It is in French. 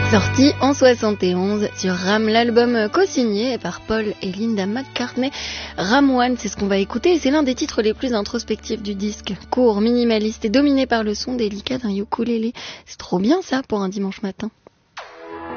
Sorti en 71 sur Ram, l'album co-signé par Paul et Linda McCartney. Ram One, c'est ce qu'on va écouter et c'est l'un des titres les plus introspectifs du disque. Court, minimaliste et dominé par le son délicat d'un ukulélé. C'est trop bien ça pour un dimanche matin.